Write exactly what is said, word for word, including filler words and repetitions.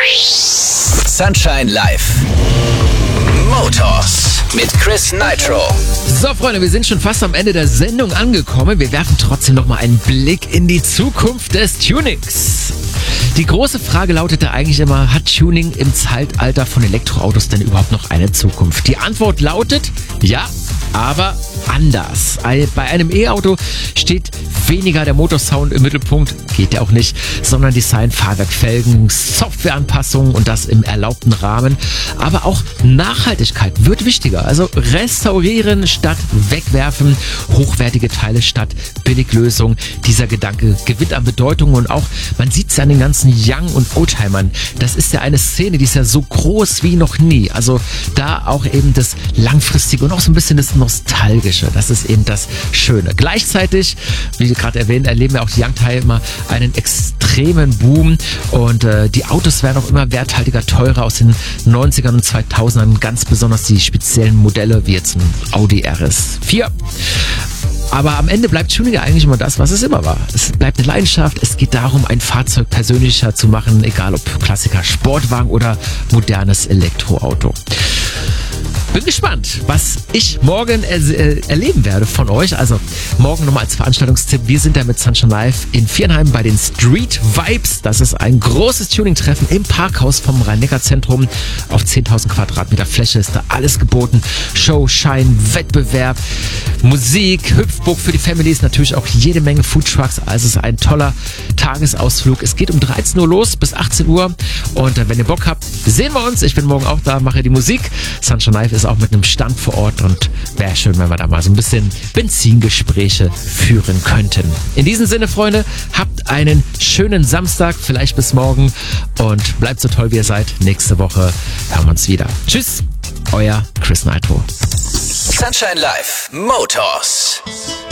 Sunshine Live. Motors mit Chris Nitro. So, Freunde, wir sind schon fast am Ende der Sendung angekommen. Wir werfen trotzdem noch mal einen Blick in die Zukunft des Tunings. Die große Frage lautete eigentlich immer, hat Tuning im Zeitalter von Elektroautos denn überhaupt noch eine Zukunft? Die Antwort lautet, ja, aber anders. Bei einem E-Auto steht weniger der Motorsound im Mittelpunkt, geht ja auch nicht, sondern Design, Fahrwerk, Felgen, Softwareanpassungen und das im erlaubten Rahmen. Aber auch Nachhaltigkeit wird wichtiger. Also restaurieren statt wegwerfen, hochwertige Teile statt Billiglösungen. Dieser Gedanke gewinnt an Bedeutung und auch, man sieht es ja an den ganzen Young- und Oldtimern. Das ist ja eine Szene, die ist ja so groß wie noch nie. Also da auch eben das Langfristige und auch so ein bisschen das Nostalgische. Das ist eben das Schöne. Gleichzeitig, wie gerade erwähnt, erleben wir auch die Youngtimer einen extremen Boom und äh, die Autos werden auch immer werthaltiger, teurer aus den neunzigern und zweitausendern, ganz besonders die speziellen Modelle wie jetzt ein Audi R S vier. Aber am Ende bleibt Tuning ja eigentlich immer das, was es immer war. Es bleibt eine Leidenschaft. Es geht darum, ein Fahrzeug persönlicher zu machen, egal ob Klassiker, Sportwagen oder modernes Elektroauto. Bin gespannt, was ich morgen er- äh, erleben werde von euch. Also morgen nochmal als Veranstaltungstipp. Wir sind da mit Sunshine Live in Viernheim bei den Street Vibes. Das ist ein großes Tuning-Treffen im Parkhaus vom Rhein-Neckar-Zentrum. Auf zehntausend Quadratmeter Fläche ist da alles geboten. Show, Schein, Wettbewerb, Musik, Hüpfburg für die Families, natürlich auch jede Menge Foodtrucks. Also es ist ein toller Tagesausflug. Es geht um dreizehn Uhr los bis achtzehn Uhr. Und äh, wenn ihr Bock habt, sehen wir uns. Ich bin morgen auch da, mache die Musik. Sunshine Live ist auch mit einem Stand vor Ort und wäre schön, wenn wir da mal so ein bisschen Benzingespräche führen könnten. In diesem Sinne, Freunde, habt einen schönen Samstag, vielleicht bis morgen und bleibt so toll, wie ihr seid. Nächste Woche hören wir uns wieder. Tschüss, euer Chris Nitro. Sunshine Live. Motors.